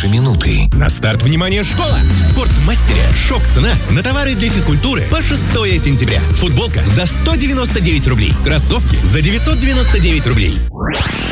ваши минуты. На старт, внимание, школа! В Спортмастере шок-цена на товары для физкультуры по 6 сентября. Футболка за 199 рублей. Кроссовки за 999 рублей.